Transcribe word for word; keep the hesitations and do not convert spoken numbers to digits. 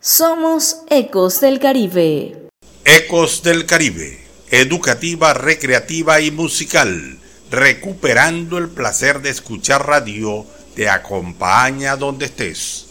Somos Ecos del Caribe. Ecos del Caribe, educativa, recreativa y musical, recuperando el placer de escuchar radio, te acompaña donde estés.